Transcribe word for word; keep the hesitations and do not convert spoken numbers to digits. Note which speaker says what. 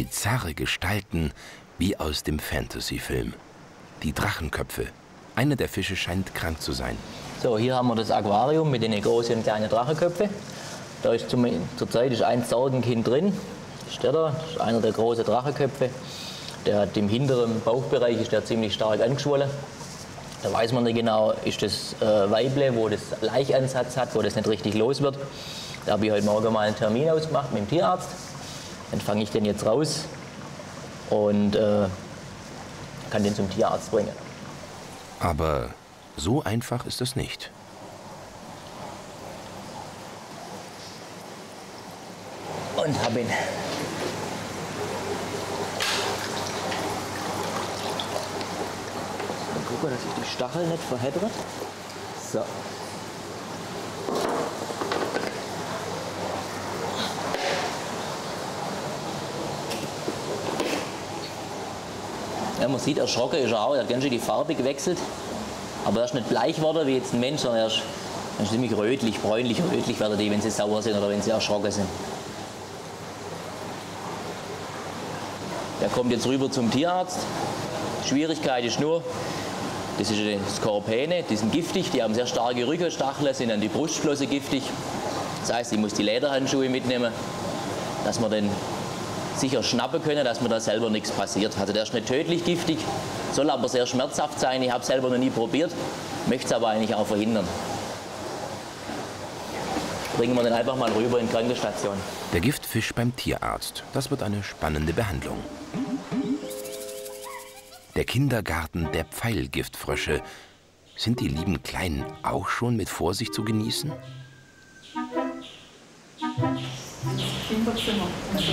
Speaker 1: Bizarre Gestalten wie aus dem Fantasy-Film. Die Drachenköpfe. Einer der Fische scheint krank zu sein.
Speaker 2: So, hier haben wir das Aquarium mit den großen und kleinen Drachenköpfen. Da ist zum, zurzeit ist ein Sorgenkind drin. Das ist der da, das ist einer der großen Drachenköpfe. Der hat im hinteren Bauchbereich ist der ziemlich stark angeschwollen. Da weiß man nicht genau, ist das äh, Weible, wo das Laichansatz hat, wo das nicht richtig los wird. Da habe ich heute Morgen mal einen Termin ausgemacht mit dem Tierarzt. Dann fange ich den jetzt raus und äh, kann den zum Tierarzt bringen.
Speaker 1: Aber so einfach ist es nicht.
Speaker 2: Und hab ihn. Mal gucken, dass ich die Stachel nicht verheddere. So. Ja, man sieht, erschrocken ist er auch. Er hat ganz schön die Farbe gewechselt. Aber er ist nicht bleich geworden wie jetzt ein Mensch, sondern er ist, er ist ziemlich rötlich, bräunlich, rötlich werden die, wenn sie sauer sind oder wenn sie erschrocken sind. Der kommt jetzt rüber zum Tierarzt. Die Schwierigkeit ist nur, das ist eine Skorpene, die sind giftig, die haben sehr starke Rückenstacheln, sind an die Brustflosse giftig. Das heißt, ich muss die Lederhandschuhe mitnehmen, dass wir den sicher schnappen können, dass mir da selber nichts passiert. Also der ist nicht tödlich giftig, soll aber sehr schmerzhaft sein. Ich habe es selber noch nie probiert, möchte es aber eigentlich auch verhindern. Bringen wir den einfach mal rüber in die Krankenstation.
Speaker 1: Der Giftfisch beim Tierarzt. Das wird eine spannende Behandlung. Der Kindergarten der Pfeilgiftfrösche. Sind die lieben Kleinen auch schon mit Vorsicht zu genießen?